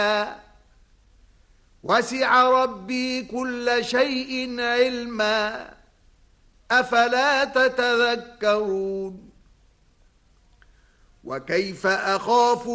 وسع ربي كل شيء علما أفلا تتذكرون وكيف أخاف